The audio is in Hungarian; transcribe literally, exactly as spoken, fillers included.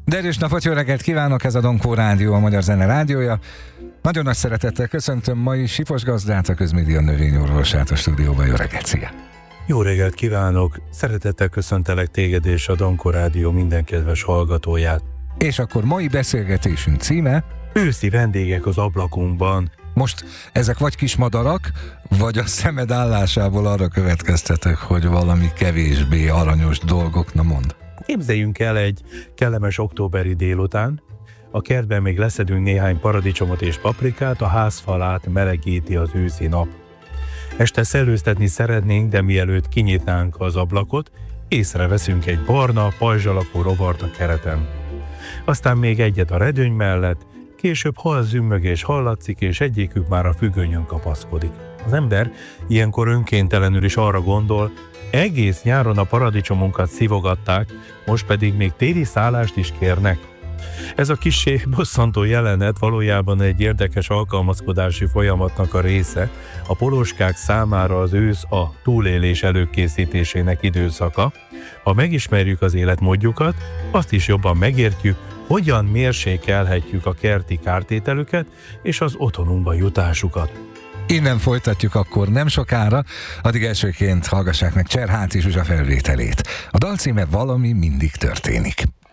Derűs napot, jó reggelt kívánok, ez a Donkó Rádió, a Magyar Zene rádiója. Nagyon nagy szeretettel köszöntöm mai Sipos gazdát, a Közmédia növényorvosát a stúdióban. Jó reggelt, szia! Jó reggelt kívánok! Szeretettel köszöntelek téged és a Donkó Rádió minden kedves hallgatóját. És akkor mai beszélgetésünk címe: Őszi vendégek az ablakunkban. Most ezek vagy kismadarak, vagy a szemed állásából arra következtetek, hogy valami kevésbé aranyos dolgok, na mondd. Képzeljünk el egy kellemes októberi délután. A kertben még leszedünk néhány paradicsomot és paprikát, a házfalát melegíti az őszi nap. Este szellőztetni szeretnénk, de mielőtt kinyitnánk az ablakot, észreveszünk egy barna, pajzs alakú rovart a kereten. Aztán még egyet a redőny mellett, később hal zümmögés hallatszik, és egyikük már a függönyön kapaszkodik. Az ember ilyenkor önkéntelenül is arra gondol, egész nyáron a paradicsomunkat szívogatták, most pedig még téli szállást is kérnek. Ez a kissé bosszantó jelenet valójában egy érdekes alkalmazkodási folyamatnak a része. A poloskák számára az ősz a túlélés előkészítésének időszaka. Ha megismerjük az életmódjukat, azt is jobban megértjük, hogyan mérsékelhetjük a kerti kártételüket és az otthonunkba jutásukat. Innen folytatjuk akkor nem sokára, addig elsőként hallgassák meg Cserháti Zsuzsa felvételét. A dal címe Valami mindig történik.